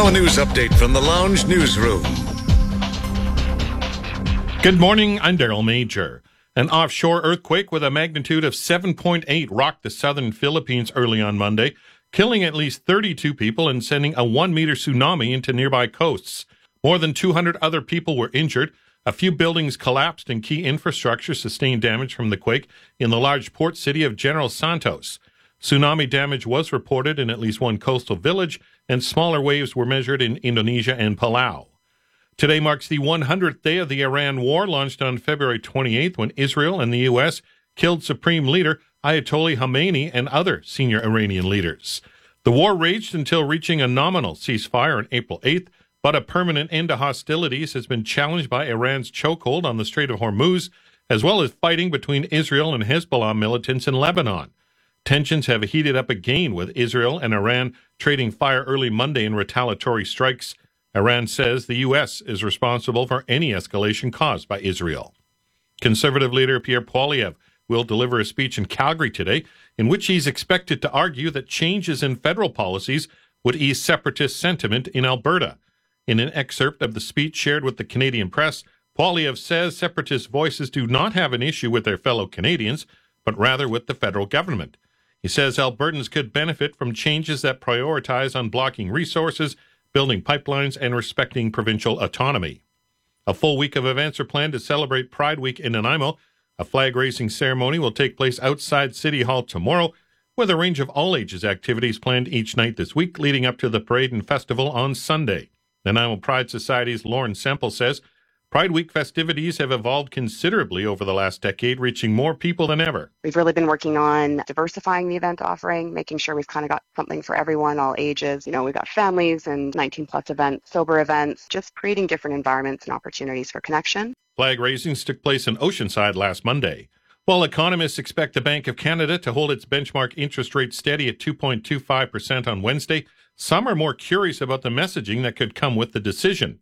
Now a news update from the Lounge Newsroom. Good morning, I'm Daryl Major. An offshore earthquake with a magnitude of 7.8 rocked the southern Philippines early on Monday, killing at least 32 people and sending a 1-meter tsunami into nearby coasts. More than 200 other people were injured. A few buildings collapsed and key infrastructure sustained damage from the quake in the large port city of General Santos. Tsunami damage was reported in at least one coastal village, and smaller waves were measured in Indonesia and Palau. Today marks the 100th day of the Iran war, launched on February 28th when Israel and the U.S. killed Supreme Leader Ayatollah Khamenei and other senior Iranian leaders. The war raged until reaching a nominal ceasefire on April 8th, but a permanent end to hostilities has been challenged by Iran's chokehold on the Strait of Hormuz, as well as fighting between Israel and Hezbollah militants in Lebanon. Tensions have heated up again, with Israel and Iran trading fire early Monday in retaliatory strikes. Iran says the U.S. is responsible for any escalation caused by Israel. Conservative leader Pierre Poilievre will deliver a speech in Calgary today in which he's expected to argue that changes in federal policies would ease separatist sentiment in Alberta. In an excerpt of the speech shared with the Canadian press, Poilievre says separatist voices do not have an issue with their fellow Canadians, but rather with the federal government. He says Albertans could benefit from changes that prioritize unblocking resources, building pipelines, and respecting provincial autonomy. A full week of events are planned to celebrate Pride Week in Nanaimo. A flag-raising ceremony will take place outside City Hall tomorrow, with a range of all-ages activities planned each night this week, leading up to the parade and festival on Sunday. Nanaimo Pride Society's Lauren Semple says Pride Week festivities have evolved considerably over the last decade, reaching more people than ever. We've really been working on diversifying the event offering, making sure we've kind of got something for everyone, all ages. You know, we've got families and 19-plus events, sober events, just creating different environments and opportunities for connection. Flag raisings took place in Oceanside last Monday. While economists expect the Bank of Canada to hold its benchmark interest rate steady at 2.25% on Wednesday, some are more curious about the messaging that could come with the decision.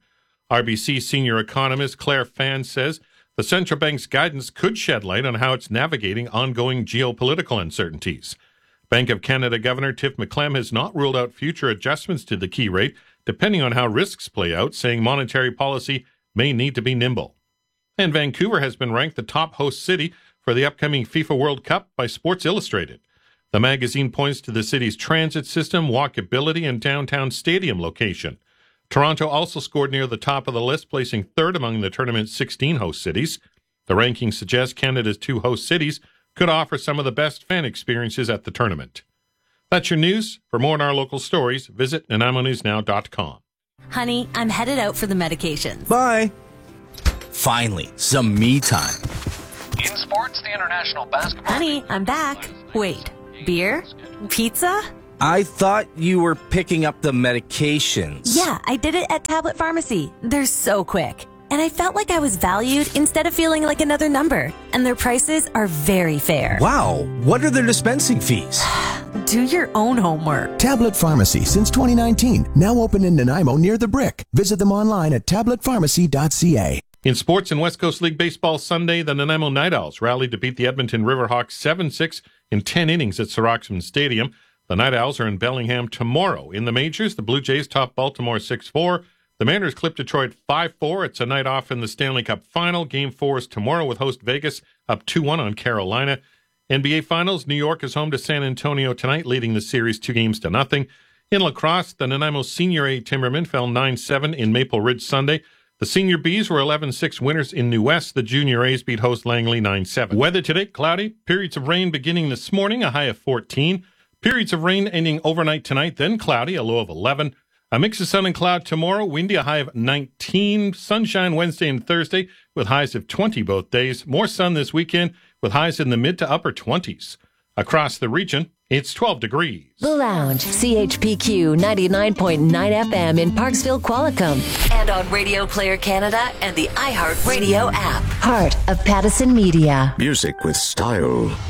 RBC senior economist Claire Fan says the central bank's guidance could shed light on how it's navigating ongoing geopolitical uncertainties. Bank of Canada Governor Tiff Macklem has not ruled out future adjustments to the key rate, depending on how risks play out, saying monetary policy may need to be nimble. And Vancouver has been ranked the top host city for the upcoming FIFA World Cup by Sports Illustrated. The magazine points to the city's transit system, walkability, and downtown stadium location. Toronto also scored near the top of the list, placing third among the tournament's 16 host cities. The ranking suggests Canada's 2 host cities could offer some of the best fan experiences at the tournament. That's your news. For more on our local stories, visit NanaimoNewsNow.com. Honey, I'm headed out for the medications. Bye. Finally, some me time. In sports, the International Basketball... Honey, I'm back. Wait, beer? Pizza? I thought you were picking up the medications. Yeah, I did it at Tablet Pharmacy. They're so quick. And I felt like I was valued instead of feeling like another number. And their prices are very fair. Wow, what are their dispensing fees? Do your own homework. Tablet Pharmacy since 2019. Now open in Nanaimo near the Brick. Visit them online at tabletpharmacy.ca. In sports and West Coast League Baseball Sunday, the Nanaimo Night Owls rallied to beat the Edmonton Riverhawks 7-6 in 10 innings at Soroxman Stadium. The Night Owls are in Bellingham tomorrow. In the majors, the Blue Jays top Baltimore 6-4. The Mariners clip Detroit 5-4. It's a night off in the Stanley Cup Final. Game 4 is tomorrow with host Vegas up 2-1 on Carolina. NBA Finals, New York is home to San Antonio tonight, leading the series 2-0. In lacrosse, the Nanaimo Senior A Timbermen fell 9-7 in Maple Ridge Sunday. The Senior Bs were 11-6 winners in New West. The Junior A's beat host Langley 9-7. Weather today, cloudy. Periods of rain beginning this morning, a high of 14. Periods of rain ending overnight tonight, then cloudy, a low of 11. A mix of sun and cloud tomorrow, windy, a high of 19. Sunshine Wednesday and Thursday with highs of 20 both days. More sun this weekend with highs in the mid to upper 20s. Across the region, it's 12 degrees. The Lounge, CHPQ 99.9 FM in Parksville, Qualicum. And on Radio Player Canada and the iHeartRadio app. Part of Pattison Media. Music with style.